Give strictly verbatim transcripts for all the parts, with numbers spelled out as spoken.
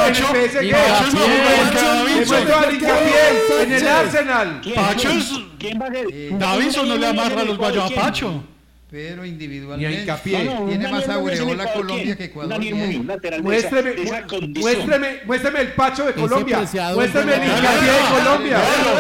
Pacho, P S G. Pacho es mejor que Davinson. Hemos al hincapié en el Arsenal. Pacho es... ¿Quién va a ser? Davinson no le amarra los guayos a Pacho. Pero Y individualmente hincapié. No, no, tiene un más Daniel Muñoz en aureola Ecuador, Colombia ¿quién? que Ecuador. Daniel bien. Muñoz, lateral de Muéstreme, esa- de esa condición. muéstreme, muéstreme el Pacho de Ese Colombia. preciado Muéstreme el es bueno. hincapié de Colombia.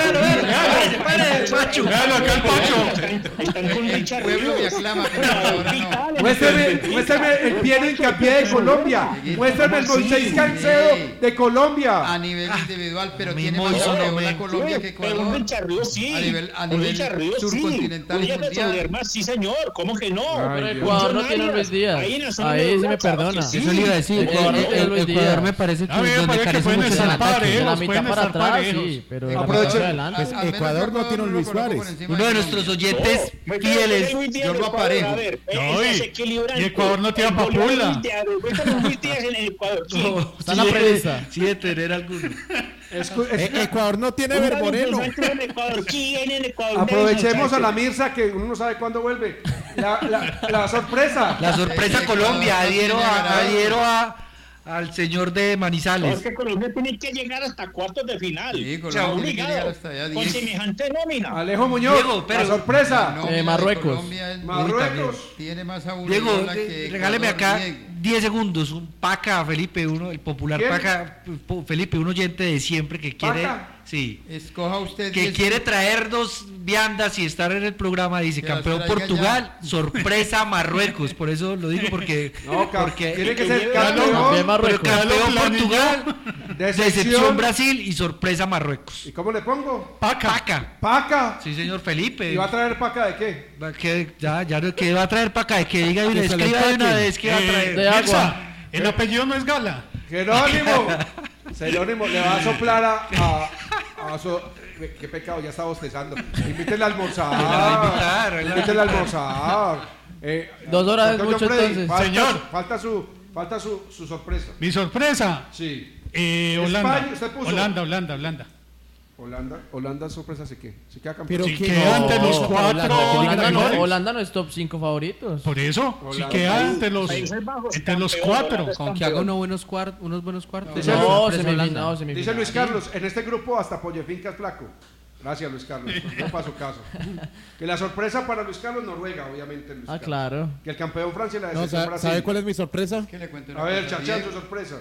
Pacho. Véalo acá el Pacho. Están con El Richard pueblo me Ríos. aclama, pero ahora no. Muéstreme, muéstreme el pie de hincapié de Colombia. Muéstrame el Moisés Caicedo de Colombia. A nivel individual, pero Mi tiene más Moiso no aureola me- Colombia que Pero un Ecuador. Richard Ríos sí. A nivel- a Un nivel Richard Ríos sí. surcontinental y Un mundial. Jefferson sí señor, ¿cómo que no? Ay, Pero Dios. Ecuador no tiene a Luis Díaz. Ahí en la zona Ahí de sí me WhatsApp, perdona. sí. Eso le iba a decir. Ecuador no El- tiene el- Luis Ecuador Díaz. me parece que A mí me es donde parece que carece pueden mucho estar en ataque. parejos. De la Ellos mitad pueden para estar atrás, parejos. sí, pero de la Aprovechen. mitad adelante. Al- al menos Ecuador no Ecuador tiene un lo Luis coloco por Suárez. encima Uno de de nuestros Colombia. oyentes No, fieles. Luis Díaz yo en lo Ecuador, aparejo. a ver, No, es y- desequilibrante. y Ecuador no tiene El gol de Papula. Luis Díaz, cuéntame Luis Díaz en el Ecuador. ¿Quién? Está en la prevista. Sí, de tener alguno. Escu- es- E- Ecuador no tiene Un Ver David Moreno. Sánchez en Ecuador. ¿Quién en Ecuador? Aprovechemos a la Nelson Mirza que uno no sabe cuándo vuelve. La, la, la sorpresa. La sorpresa Eh, Colombia, Ecuador no adhiero, tiene a, ganado. adhiero a, al señor de Sánchez. Manizales. Es que Colombia tiene que llegar hasta cuartos de final. Sí, O sea, Colombia tiene que obligado. llegar hasta allá, Con diez. semejante nómina. Alejo Muñoz. Diego, pero- la sorpresa. La nómina de Marruecos. Colombia es- Marruecos. Tiene más aureola Diego, que eh, regáleme Ecuador, acá Diego. diez segundos. Un Paca Felipe, uno, el popular ¿Quién? Paca P- Felipe, un oyente de siempre que quiere. ¿Paca? Sí. Escoja usted Que diez- quiere traernos viandas y estar en el programa, dice Que las campeón traiga Portugal, sorpresa Marruecos, por eso lo digo porque, No, ca- porque tiene que que ser lleve- También campeón. Marruecos. pero campeón Ya lo Portugal, Decepción. decepción Brasil y sorpresa Marruecos. ¿Y cómo le pongo? Paca. Paca, Paca. sí señor Felipe. ¿Y va a traer paca de qué? Va- que- ya, ya no- que va a traer Paca, de que diga de una Que se le escriba de una empaquen. vez que va a Eh, traer. de agua. Mirza, el apellido no es Gala. Jerónimo. Jerónimo le va a soplar a. a, a so- qué pecado, ya está bostezando. Invítenle a almorzar. Le va a invitar, le va a Invítenle a almorzar. Eh, Dos horas es doctor mucho, Freddy, entonces. Falta, Señor. Falta su, falta su, su sorpresa. Mi sorpresa. Sí. Eh, España, Holanda. usted puso. Holanda, Holanda, Holanda. Holanda, Holanda sorpresa, ¿sí qué? ¿Se queda campeón? Pero Si ¿quién queda no? ante los No, cuatro Holanda, ¿quién Holanda no, mejores. Holanda no es top cinco favoritos. Por eso, si Holanda. queda entre los, Países Bajos, entre los campeón, cuatro. Holanda es Con que campeón. haga unos buenos, cuart- unos buenos cuartos. Dice No, sorpresa semifinal, Holanda. no, semifinal. Dice Luis Carlos, en este grupo hasta Pollefinca es flaco. Gracias, Luis Carlos. No para su caso. Que la sorpresa para Luis Carlos, Noruega, obviamente. Luis Ah, Carlos. claro. Que el campeón Francia y la No, decepción sa- Brasil. ¿sabe cuál es mi sorpresa? ¿Qué le cuento una A ver, cosa, Chachán, Diego? su sorpresa.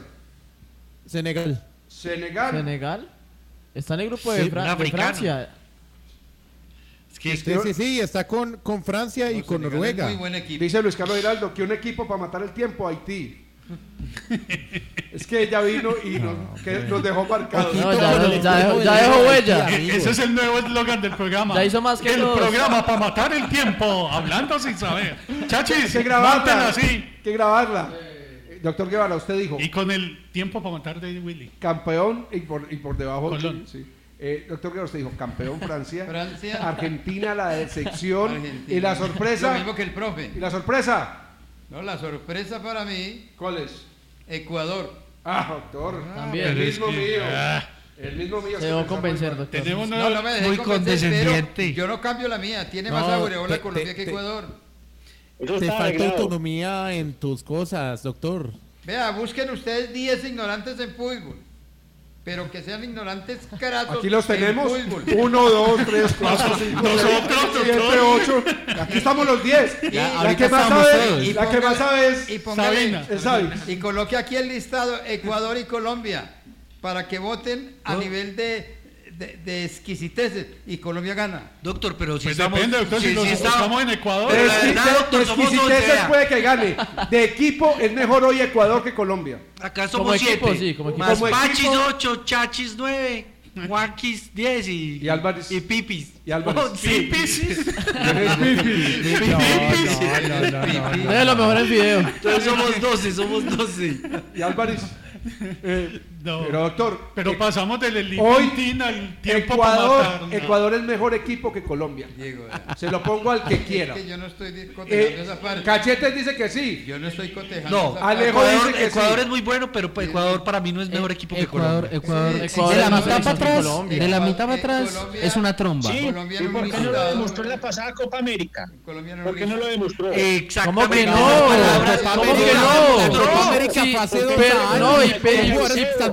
Senegal. Senegal. Senegal. Está en el grupo de, Sí, Fra- un de africano. Francia. Es que Sí, sí, sí, está con, con Francia y No, con Senegal es Noruega. Muy buen equipo. Dice Luis Carlos Hiraldo que un equipo para matar el tiempo, Haití. Es que ella vino y nos, que nos dejó marcados. No, ya, ya dejó, ya dejó huella. E- Ese es el nuevo eslogan del programa. Ya hizo más que el todos. programa para matar el tiempo, hablando sin saber. Hay Chachis, que grabarla. mátela así. Hay que grabarla. Eh, Doctor Guevara, usted dijo Y con el tiempo para matar de Willy. campeón y por, y por debajo. Colón. Sí. Eh, doctor Guevara, usted dijo campeón Francia. Francia. Argentina, la decepción. Argentina. Y la Lo sorpresa. mismo que el profe. Y la sorpresa. No, la sorpresa para mí, ¿Cuál es? Ecuador. Ah, doctor. También. El Pero es mismo que- mío. ah. El mismo mío. Se dejó convencer, doctor. Tenemos No, una- no me dejé muy convencer, pero condescendiente. yo no cambio la mía. Tiene No, más aureola te- Colombia te- que te- Ecuador. Eso Te está falta arreglado. autonomía en tus cosas, doctor. Vea, busquen ustedes diez ignorantes en fútbol. Pero que sean ignorantes cratos. Aquí los en tenemos. fútbol. Uno, dos, tres, cuatro, cinco, Nosotros, seis, siete, ocho. Aquí estamos los diez. La ahorita que más estamos sabe, todos. Y la que más póngale- sabe es y póngale- Sabina. es Sabi. Y coloque aquí el listado Ecuador y Colombia para que voten a No. nivel de, de, de exquisiteces y Colombia gana. Doctor, pero si Pues estamos, depende, doctor, si, nos estamos- estamos en Ecuador. Pero la verdad, Exquisite- doctor, somos exquisiteces once, vea. puede que gane. De equipo es mejor hoy Ecuador que Colombia. Acá Como somos equipo, siete. sí, como equipo. Más Como Pachis equipo. ocho, Chachis nueve, Juanquis diez y, Y Álvarez. y Pipis. Y Álvarez. Oh, sí. No, no, no, no, no. Deje lo mejor en video. Entonces somos doce, somos doce. Y Álvarez. Eh, No. Pero doctor, Pero eh, pasamos del hoy Elimintín al tiempo para Ecuador, matar. no. Ecuador es mejor equipo que Colombia. Diego, Se lo pongo al que quiera. es que yo no estoy cotejando Eh, esa parte. Cachetes dice que sí. Yo no estoy cotejando No, esa Alejo parte. dice Ecuador, que Ecuador sí. es muy bueno, pero pues, Ecuador para mí no es mejor equipo que Ecuador, Colombia. Ecuador, Ecuador de la es más mitad para selección que atrás, Colombia. de la mitad para Eh, atrás Colombia- es una tromba. Sí, Colombia ¿y no por qué no lo licitado. demostró en la pasada Copa América? Colombia no ¿Por qué no lo licitado. demostró? Exactamente. ¿Cómo que no? esas palabras. ¿Cómo América- que no? la Copa América Sí, fue hace dos pero- años. no, y Los pero- jugadores sí, están